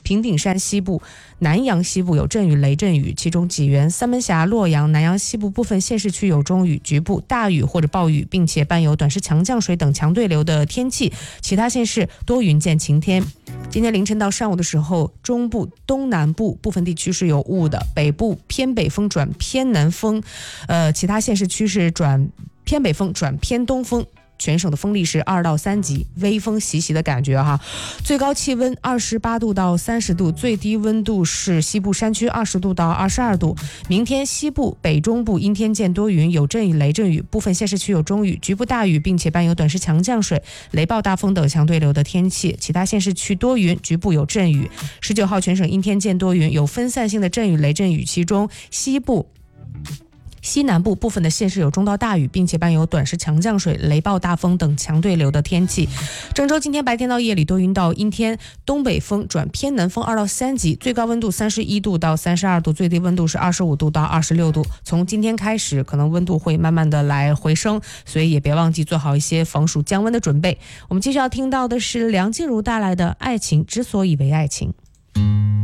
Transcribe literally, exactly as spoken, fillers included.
平顶山西部、南阳西部有阵雨雷阵雨，其中济源、三门峡、洛阳、南阳西部部分县市区有中雨，局部大雨或者暴雨，并且伴有短时强降水等强对流的天气，其他县市多云见晴天。今天凌晨到上午的时候，中部、东南部部分地区是有雾的，北部偏北风转偏南风，呃，其他县市区是转偏北风转偏东风。全省的风力是二到三级，微风习习的感觉哈。最高气温二十八度到三十度，最低温度是西部山区二十度到二十二度。明天西部、北中部阴天见多云，有阵雨、雷阵雨，部分县市区有中雨，局部大雨，并且伴有短时强降水、雷暴大风等强对流的天气。其他县市区多云，局部有阵雨。十九号全省阴天见多云，有分散性的阵雨、雷阵雨，其中西部、西南部部分的县市有中到大雨，并且伴有短时强降水、雷暴大风等强对流的天气。郑州今天白天到夜里多云到阴天，东北风转偏南风二到三级，最高温度三十一度到三十二度，最低温度是二十五度到二十六度。从今天开始，可能温度会慢慢的来回升，所以也别忘记做好一些防暑降温的准备。我们接下来要听到的是梁静茹带来的《爱情之所以为爱情》。